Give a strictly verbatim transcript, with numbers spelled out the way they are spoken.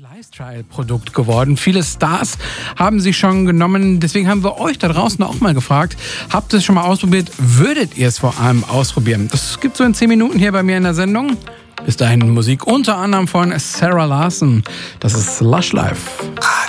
Lifestyle-Produkt geworden. Viele Stars haben sie schon genommen. Deswegen haben wir euch da draußen auch mal gefragt, habt ihr es schon mal ausprobiert? Würdet ihr es vor allem ausprobieren? Das gibt so in zehn Minuten hier bei mir in der Sendung. Bis dahin Musik unter anderem von Sarah Larson. Das ist Lush Life.